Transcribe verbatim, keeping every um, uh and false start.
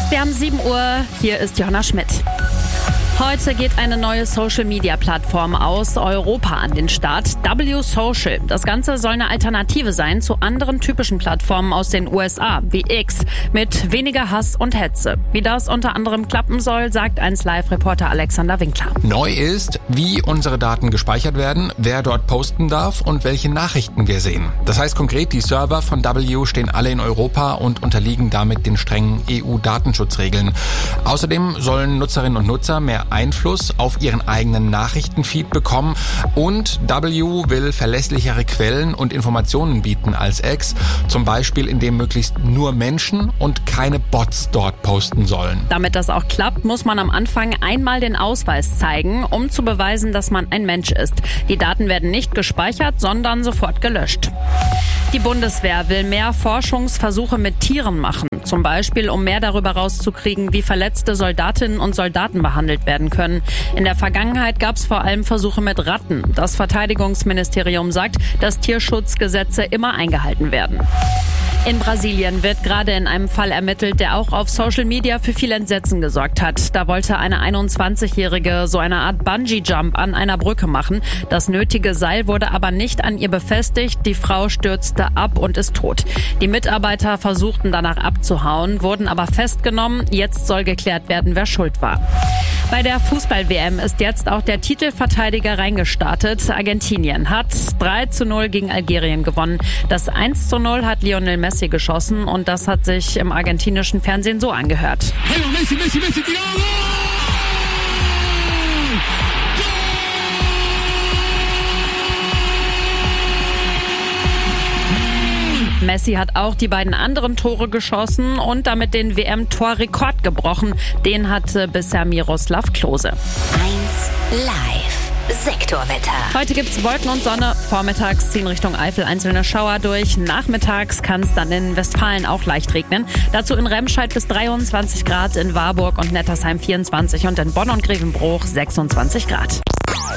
Wir haben sieben Uhr, hier ist Johanna Schmidt. Heute geht eine neue Social-Media-Plattform aus Europa an den Start, W Social. Das Ganze soll eine Alternative sein zu anderen typischen Plattformen aus den U S A, wie X, mit weniger Hass und Hetze. Wie das unter anderem klappen soll, sagt eins Live-Reporter Alexander Winkler. Neu ist, wie unsere Daten gespeichert werden, wer dort posten darf und welche Nachrichten wir sehen. Das heißt konkret, die Server von W stehen alle in Europa und unterliegen damit den strengen E U-Datenschutzregeln. Außerdem sollen Nutzerinnen und Nutzer mehr Einfluss auf ihren eigenen Nachrichtenfeed bekommen und W will verlässlichere Quellen und Informationen bieten als X, zum Beispiel indem möglichst nur Menschen und keine Bots dort posten sollen. Damit das auch klappt, muss man am Anfang einmal den Ausweis zeigen, um zu beweisen, dass man ein Mensch ist. Die Daten werden nicht gespeichert, sondern sofort gelöscht. Die Bundeswehr will mehr Forschungsversuche mit Tieren machen. Zum Beispiel, um mehr darüber rauszukriegen, wie verletzte Soldatinnen und Soldaten behandelt werden können. In der Vergangenheit gab es vor allem Versuche mit Ratten. Das Verteidigungsministerium sagt, dass Tierschutzgesetze immer eingehalten werden. In Brasilien wird gerade in einem Fall ermittelt, der auch auf Social Media für viel Entsetzen gesorgt hat. Da wollte eine einundzwanzigjährige so eine Art Bungee-Jump an einer Brücke machen. Das nötige Seil wurde aber nicht an ihr befestigt. Die Frau stürzte ab und ist tot. Die Mitarbeiter versuchten danach abzuhauen, wurden aber festgenommen. Jetzt soll geklärt werden, wer schuld war. Bei der Fußball-W M ist jetzt auch der Titelverteidiger reingestartet. Argentinien hat drei zu null gegen Algerien gewonnen. Das eins zu null hat Lionel Messi geschossen und das hat sich im argentinischen Fernsehen so angehört. Messi, Messi, Messi, Messi hat auch die beiden anderen Tore geschossen und damit den W M-Torrekord gebrochen. Den hatte bisher Miroslav Klose. eins Live Sektorwetter. Heute gibt's Wolken und Sonne. Vormittags ziehen Richtung Eifel einzelne Schauer durch. Nachmittags kann es dann in Westfalen auch leicht regnen. Dazu in Remscheid bis dreiundzwanzig Grad, in Warburg und Nettersheim vierundzwanzig und in Bonn und Grevenbruch sechsundzwanzig Grad.